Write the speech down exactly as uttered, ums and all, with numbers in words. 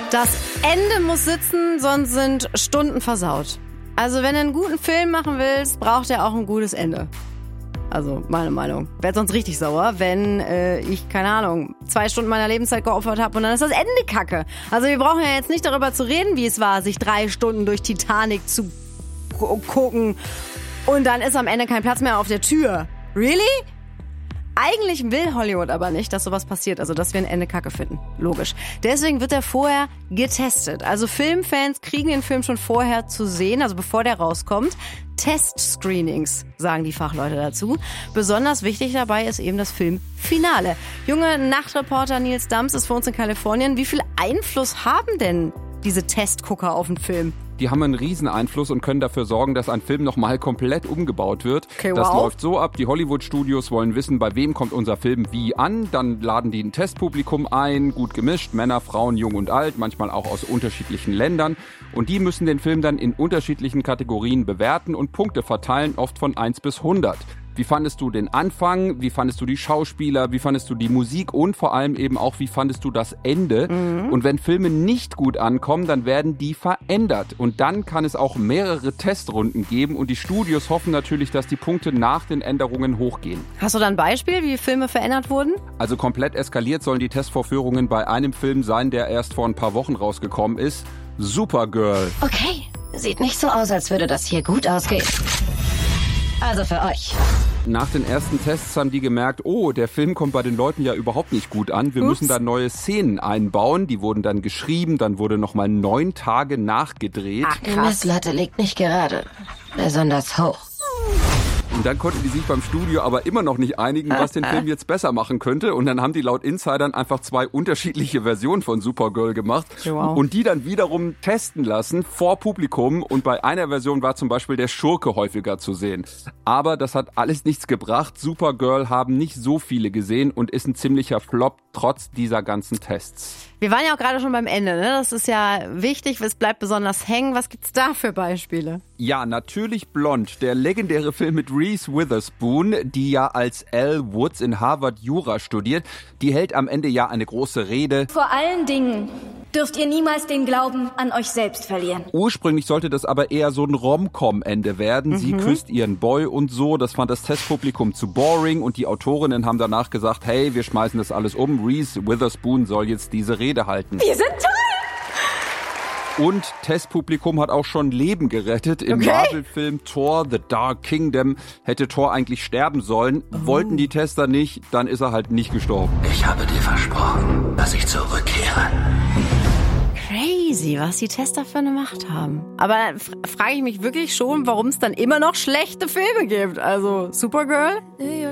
Das Ende muss sitzen, sonst sind Stunden versaut. Also wenn du einen guten Film machen willst, braucht er auch ein gutes Ende. Also meine Meinung. Werd sonst richtig sauer, wenn äh, ich, keine Ahnung, zwei Stunden meiner Lebenszeit geopfert habe und dann ist das Ende kacke. Also wir brauchen ja jetzt nicht darüber zu reden, wie es war, sich drei Stunden durch Titanic zu gu- gucken und dann ist am Ende kein Platz mehr auf der Tür. Really? Eigentlich will Hollywood aber nicht, dass sowas passiert, also dass wir ein Ende kacke finden. Logisch. Deswegen wird er vorher getestet. Also Filmfans kriegen den Film schon vorher zu sehen, also bevor der rauskommt. Testscreenings, sagen die Fachleute dazu. Besonders wichtig dabei ist eben das Filmfinale. Junge Nachtreporter Nils Dams ist für uns in Kalifornien. Wie viel Einfluss haben denn diese Testgucker auf den Film? Die haben einen riesen Einfluss und können dafür sorgen, dass ein Film nochmal komplett umgebaut wird. Okay, wow. Das läuft so ab, die Hollywood-Studios wollen wissen, bei wem kommt unser Film wie an. Dann laden die ein Testpublikum ein, gut gemischt, Männer, Frauen, jung und alt, manchmal auch aus unterschiedlichen Ländern. Und die müssen den Film dann in unterschiedlichen Kategorien bewerten und Punkte verteilen, oft von eins bis hundert. Wie fandest du den Anfang? Wie fandest du die Schauspieler? Wie fandest du die Musik? Und vor allem eben auch, wie fandest du das Ende? Mhm. Und wenn Filme nicht gut ankommen, dann werden die verändert. Und dann kann es auch mehrere Testrunden geben. Und die Studios hoffen natürlich, dass die Punkte nach den Änderungen hochgehen. Hast du da ein Beispiel, wie Filme verändert wurden? Also komplett eskaliert sollen die Testvorführungen bei einem Film sein, der erst vor ein paar Wochen rausgekommen ist. Supergirl. Okay, sieht nicht so aus, als würde das hier gut ausgehen. Also für euch. Nach den ersten Tests haben die gemerkt, oh, der Film kommt bei den Leuten ja überhaupt nicht gut an. Wir Ups. müssen da neue Szenen einbauen. Die wurden dann geschrieben, dann wurde nochmal neun Tage nachgedreht. Ach, Die krass. Messlatte liegt nicht gerade besonders hoch. Und dann konnten die sich beim Studio aber immer noch nicht einigen, was den Film jetzt besser machen könnte. Und dann haben die laut Insidern einfach zwei unterschiedliche Versionen von Supergirl gemacht. Wow. Und die dann wiederum testen lassen vor Publikum. Und bei einer Version war zum Beispiel der Schurke häufiger zu sehen. Aber das hat alles nichts gebracht. Supergirl haben nicht so viele gesehen und ist ein ziemlicher Flop trotz dieser ganzen Tests. Wir waren ja auch gerade schon beim Ende, ne? Das ist ja wichtig, es bleibt besonders hängen. Was gibt's da für Beispiele? Ja, natürlich Blond, der legendäre Film mit Reese Witherspoon, die ja als Elle Woods in Harvard Jura studiert. Die hält am Ende ja eine große Rede. Vor allen Dingen dürft ihr niemals den Glauben an euch selbst verlieren. Ursprünglich sollte das aber eher so ein Rom-Com-Ende werden. Mhm. Sie küsst ihren Boy und so. Das fand das Testpublikum zu boring und die Autorinnen haben danach gesagt, hey, wir schmeißen das alles um. Reese Witherspoon soll jetzt diese Rede halten. Wir sind toll! Und Testpublikum hat auch schon Leben gerettet. Im Okay. Marvel-Film Thor, The Dark Kingdom hätte Thor eigentlich sterben sollen. Oh. Wollten die Tester nicht, dann ist er halt nicht gestorben. Ich habe dir versprochen, dass ich zurückkehre. Crazy, was die Tester für eine Macht haben. Aber f- frage ich mich wirklich schon, warum es dann immer noch schlechte Filme gibt. Also Supergirl?